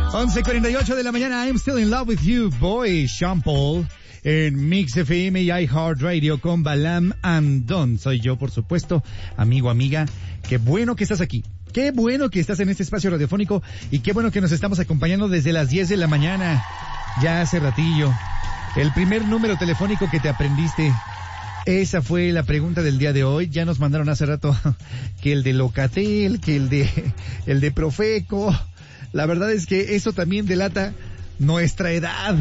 11:48 de la mañana. I'm still in love with you, boy. Sean Paul en Mix FM y iHeartRadio con Balam and Don. Soy yo, por supuesto, amigo, amiga. Qué bueno que estás aquí. Qué bueno que estás en este espacio radiofónico y qué bueno que nos estamos acompañando desde las 10 de la mañana. Ya hace ratillo. El primer número telefónico que te aprendiste. Esa fue la pregunta del día de hoy. Ya nos mandaron hace rato que el de Locatel, que el de Profeco. La verdad es que eso también delata nuestra edad.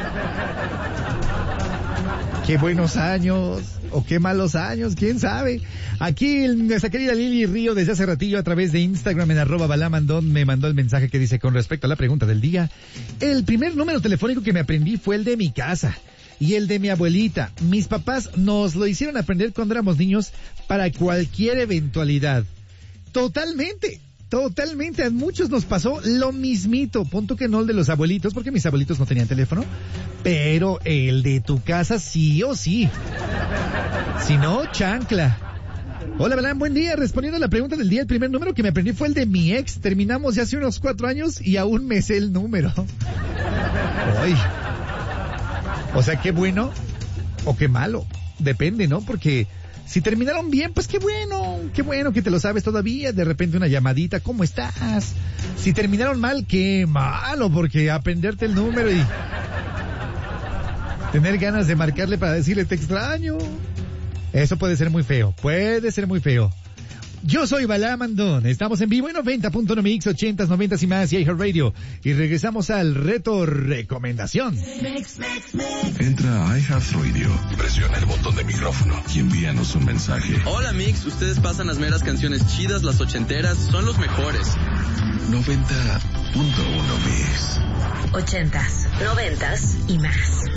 Qué buenos años o qué malos años, quién sabe. Aquí nuestra querida Lili Río desde hace ratillo a través de Instagram en @balamandon me mandó el mensaje que dice: con respecto a la pregunta del día, el primer número telefónico que me aprendí fue el de mi casa y el de mi abuelita. Mis papás nos lo hicieron aprender cuando éramos niños para cualquier eventualidad. Totalmente, a muchos nos pasó lo mismito. Punto que no el de los abuelitos, porque mis abuelitos no tenían teléfono, pero el de tu casa sí o sí. Si no, chancla. Hola, Belán, buen día. Respondiendo a la pregunta del día, el primer número que me aprendí fue el de mi ex. Terminamos ya hace unos 4 años y aún me sé el número. Ay. O sea, qué bueno o qué malo. Depende, ¿no? Porque si terminaron bien, pues qué bueno que te lo sabes todavía. De repente una llamadita, ¿cómo estás? Si terminaron mal, qué malo, porque aprenderte el número y tener ganas de marcarle para decirle te extraño, eso puede ser muy feo, Yo soy Balam and Don, estamos en vivo en 90.1 Mix, 80s, 90s y más y iHeartRadio. Y regresamos al reto recomendación. Entra a iHeartRadio, presiona el botón de micrófono y envíanos un mensaje. Hola Mix, ustedes pasan las meras canciones chidas, las ochenteras, son los mejores. 90.1 Mix. 80s, 90s y más.